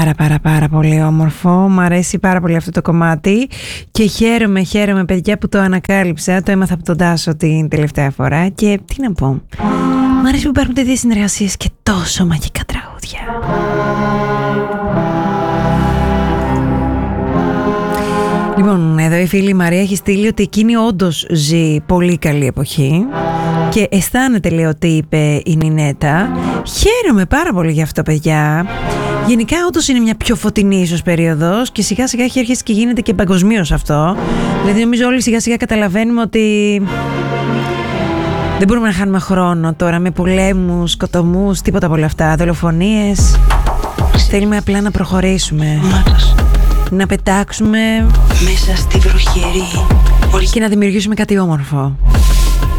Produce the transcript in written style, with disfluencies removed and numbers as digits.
πάρα πολύ όμορφο. Μ' αρέσει πάρα πολύ αυτό το κομμάτι και χαίρομαι παιδιά που το ανακάλυψα. Το έμαθα από τον Τάσο την τελευταία φορά και τι να πω, μ' αρέσει που υπάρχουν τέτοιες συνεργασίες και τόσο μαγικά τραγούδια. Λοιπόν, εδώ η φίλη Μαρία έχει στείλει ότι εκείνη όντως ζει πολύ καλή εποχή και αισθάνεται, λέει, ότι είπε η Νινέτα. Χαίρομαι πάρα πολύ γι' αυτό, παιδιά. Γενικά όντως είναι μια πιο φωτεινή ίσως περίοδος και σιγά σιγά έχει αρχίσει και γίνεται και παγκοσμίως αυτό. Δηλαδή νομίζω όλοι σιγά σιγά καταλαβαίνουμε ότι δεν μπορούμε να χάνουμε χρόνο τώρα με πολέμους, σκοτωμούς, τίποτα από όλα αυτά, δολοφονίες. Θέλουμε απλά να προχωρήσουμε. Να πετάξουμε μέσα στη βροχερή και να δημιουργήσουμε κάτι όμορφο.